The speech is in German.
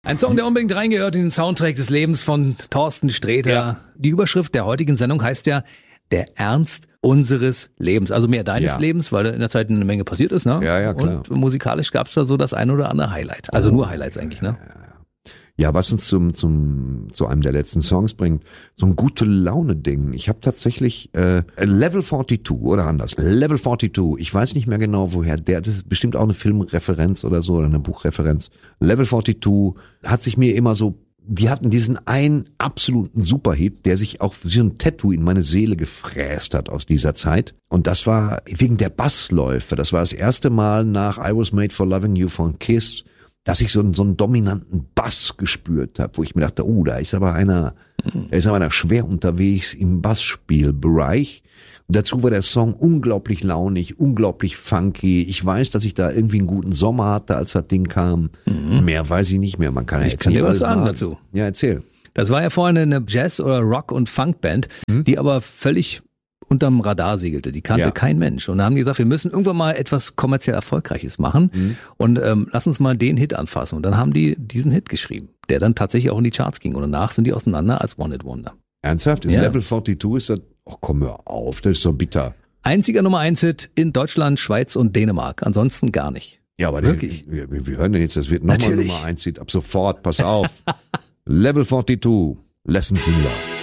Ein Song, der unbedingt reingehört in den Soundtrack des Lebens von Thorsten Sträter. Ja. Die Überschrift der heutigen Sendung heißt ja Der Ernst unseres Lebens. Also mehr deines Lebens, weil in der Zeit eine Menge passiert ist, ne? Ja, klar. Und musikalisch gab es da so das ein oder andere Highlight. Also nur Highlights eigentlich, ne? Ja, was uns zu einem der letzten Songs bringt, so ein gute Laune-Ding. Ich habe tatsächlich Level 42 oder anders. Level 42, ich weiß nicht mehr genau woher, das ist bestimmt auch eine Filmreferenz oder so oder eine Buchreferenz. Level 42 hat sich mir immer so, die hatten diesen einen absoluten Superhit, der sich auch wie ein Tattoo in meine Seele gefräst hat aus dieser Zeit. Und das war wegen der Bassläufe. Das war das erste Mal nach I Was Made for Loving You von Kiss, dass ich so einen dominanten Bass gespürt habe, wo ich mir dachte, da ist aber einer schwer unterwegs im Bassspielbereich. Und dazu war der Song unglaublich launig, unglaublich funky. Ich weiß, dass ich da irgendwie einen guten Sommer hatte, als das Ding kam. Mehr weiß ich nicht mehr. Man kann Ich kann dir was sagen dazu. Ja, erzähl. Das war ja vorher eine Jazz- oder Rock- und Funkband, die aber völlig unterm Radar segelte. Die kannte kein Mensch. Und da haben die gesagt, wir müssen irgendwann mal etwas kommerziell Erfolgreiches machen und lass uns mal den Hit anfassen. Und dann haben die diesen Hit geschrieben, der dann tatsächlich auch in die Charts ging. Und danach sind die auseinander als One Hit Wonder. Ernsthaft? Ist Level 42, ist das? Oh, komm hör auf, das ist so bitter. Einziger Nummer 1 Hit in Deutschland, Schweiz und Dänemark. Ansonsten gar nicht. Ja, aber wirklich. Wir hören den jetzt, das wird nochmal Nummer 1 Hit. Ab sofort, pass auf. Level 42, Lessons in Love.